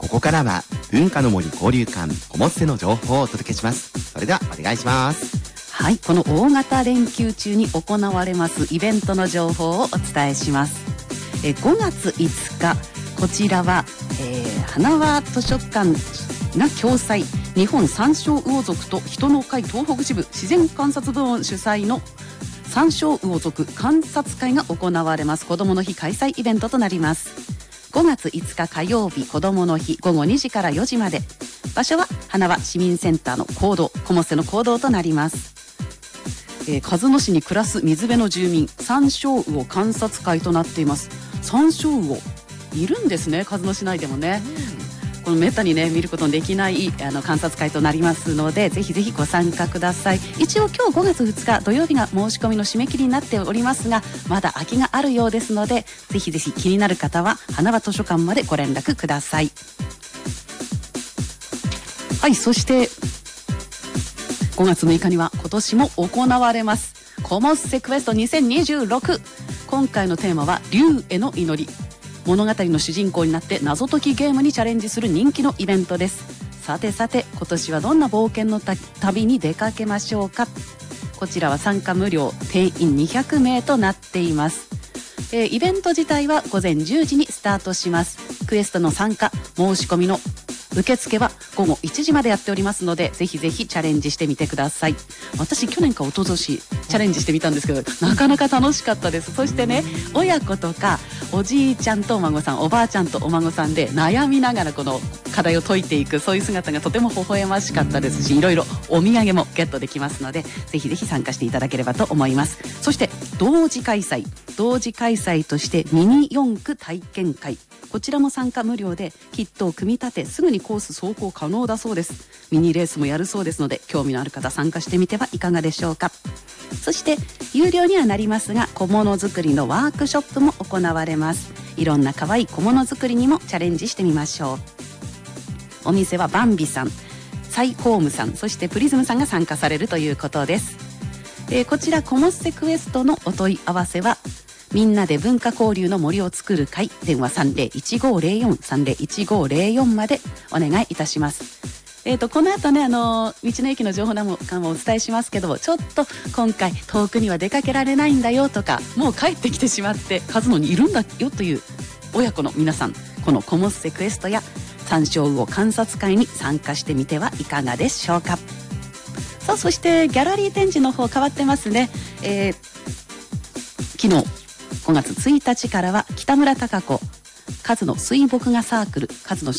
ここからは文化の森交流館コモッセの情報をお届けします。それではお願いします。 はい、この大型連休中に行われますイベントの情報をお伝えします。5月5日、こちらは、花輪図書館が共催、日本山椒魚族と人の会東北支部自然観察部門主催の山椒魚族観察会が行われます。子どもの日開催イベントとなります。5月5日火曜日、子どもの日、午後2時から4時まで。場所は花輪市民センターの講堂、コモッセの講堂となります。鹿角市に暮らす水辺の住民、山椒魚観察会となっています。山椒魚いるんですね、鹿角市内でもね。このめったにね見ることのできない観察会となりますので、ぜひぜひご参加ください。一応今日5月2日土曜日が申し込みの締め切りになっておりますが、まだ空きがあるようですので、ぜひぜひ気になる方は花輪図書館までご連絡ください。はい、そして5月6日には今年も行われますコモッセクエスト2026。今回のテーマは竜への祈り。物語の主人公になって謎解きゲームにチャレンジする人気のイベントです。さてさて、今年はどんな冒険の旅に出かけましょうか。こちらは参加無料、定員200名となっています。イベント自体は午前10時にスタートします。クエストの参加申し込みの受付は午後1時までやっておりますので、ぜひぜひチャレンジしてみてください。私去年か一昨年チャレンジしてみたんですけど、なかなか楽しかったです。そしてね、親子とかおじいちゃんとお孫さん、おばあちゃんとお孫さんで悩みながらこの課題を解いていく、そういう姿がとても微笑ましかったですし、いろいろお土産もゲットできますので、ぜひぜひ参加していただければと思います。そして同時開催としてミニ四駆体験会、こちらも参加無料で、キットを組み立てすぐにコース走行可能だそうです。ミニレースもやるそうですので、興味のある方参加してみてはいかがでしょうか。そして有料にはなりますが、小物作りのワークショップも行われます。いろんな可愛い小物作りにもチャレンジしてみましょう。お店はバンビさん、サイホームさん、そしてプリズムさんが参加されるということです。こちらコモッセクエストのお問い合わせは、みんなで文化交流の森を作る会、電話 301504 までお願いいたします。この後ね、道の駅の情報なんかもお伝えしますけど、ちょっと今回遠くには出かけられないんだよとか、もう帰ってきてしまって鹿角にいるんだよという親子の皆さん、このコモッセクエストや山椒魚観察会に参加してみてはいかがでしょうか。さあ、そしてギャラリー展示の方変わってますね。昨日5月1日からは北村貴子、鹿角水墨画サークル、鹿角